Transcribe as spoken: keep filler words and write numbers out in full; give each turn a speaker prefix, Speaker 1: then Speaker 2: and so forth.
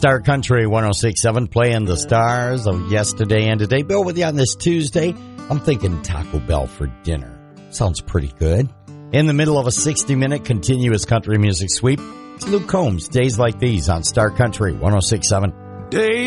Speaker 1: Star Country one oh six point seven, playing the stars of yesterday and today. Bill with you on this Tuesday. I'm thinking Taco Bell for dinner. Sounds pretty good. In the middle of a sixty-minute continuous country music sweep, it's Luke Combs, Days Like These on Star Country one oh six point seven.
Speaker 2: Days